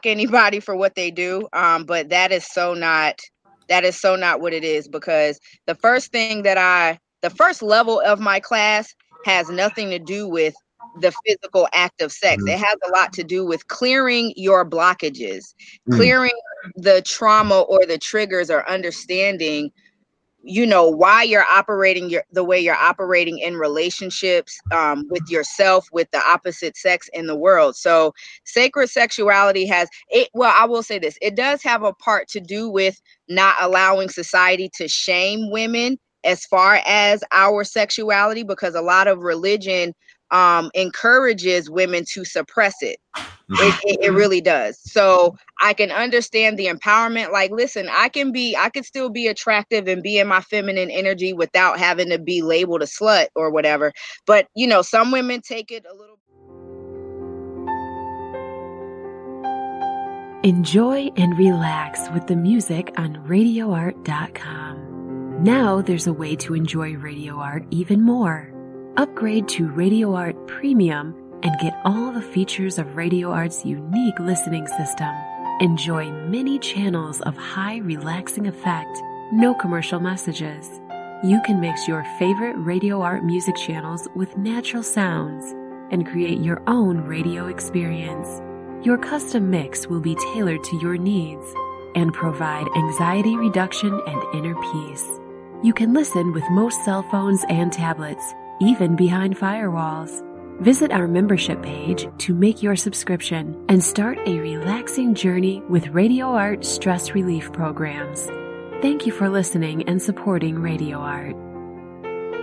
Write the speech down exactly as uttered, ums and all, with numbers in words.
anybody for what they do, um, but that is so not that is so not what it is, because the first thing that I the first level of my class has nothing to do with the physical act of sex. Mhm. It has a lot to do with clearing your blockages, Mm. clearing the trauma or the triggers, or understanding, you know, why you're operating your, the way you're operating in relationships, um, with yourself, with the opposite sex in the world. So sacred sexuality has it. Well, I will say this. It does have a part to do with not allowing society to shame women as far as our sexuality, because a lot of religion um, encourages women to suppress it. It, it, it really does. So I can understand the empowerment. Like, listen, I can be, I could still be attractive and be in my feminine energy without having to be labeled a slut or whatever. But, you know, some women take it a little. Enjoy and relax with the music on radio art dot com. Now there's a way to enjoy Radio Art even more. Upgrade to Radio Art Premium and get all the features of Radio Art's unique listening system. Enjoy many channels of high relaxing effect, no commercial messages. You can mix your favorite Radio Art music channels with natural sounds and create your own radio experience. Your custom mix will be tailored to your needs and provide anxiety reduction and inner peace. You can listen with most cell phones and tablets, even behind firewalls. Visit our membership page to make your subscription and start a relaxing journey with Radio Art stress relief programs. Thank you for listening and supporting Radio Art.